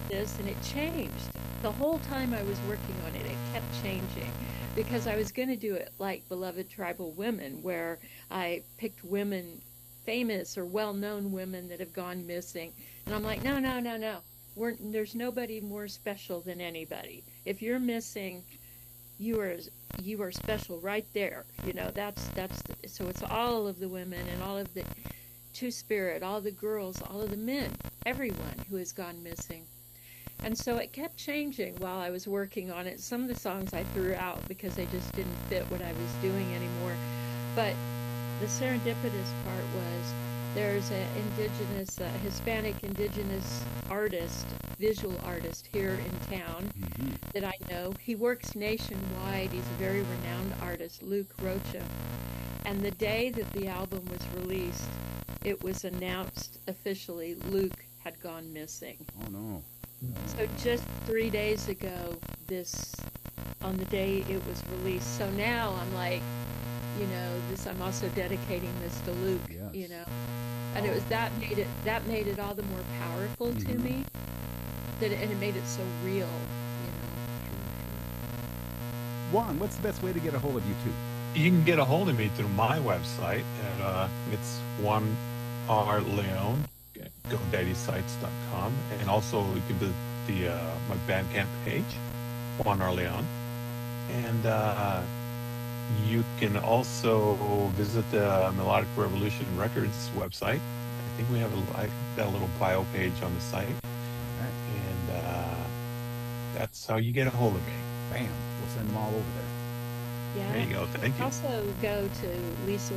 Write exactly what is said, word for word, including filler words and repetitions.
this, and it changed. The whole time I was working on it, it kept changing because I was going to do it like Beloved Tribal Women, where I picked women, famous or well-known women that have gone missing. And I'm like, no, no, no, no. We're, there's nobody more special than anybody. If you're missing, you are you are special right there. You know, that's that's the, so it's all of the women and all of the Two Spirit, all the girls, all of the men, everyone who has gone missing. And so it kept changing while I was working on it. Some of the songs I threw out because they just didn't fit what I was doing anymore. But the serendipitous part was there's an indigenous, uh, Hispanic indigenous artist, visual artist here in town Mm-hmm. that I know. He works nationwide. He's a very renowned artist, Luke Rocha. And the day that the album was released, it was announced officially Luke had gone missing. Oh no. So just three days ago, this, on the day it was released. So now I'm like, you know, this, I'm also dedicating this to Luke, Yes. you know. And it Oh. was, that made it, that made it all the more powerful to Mhm. me. That it, and it made it so real, you know. Juan, what's the best way to get a hold of you two? You can get a hold of me through my website. At, uh, it's Juan R. Leon, GoDaddy Sites dot com. And also you can visit the, uh, my Bandcamp page, Juan R. Leon. And uh, you can also visit the Melodic Revolution Records website. I think we have a, I got a little bio page on the site. Right. And uh, that's how you get a hold of me. Bam. We'll send them all over there. Yeah. There you go. Thank you. Also go to Lisa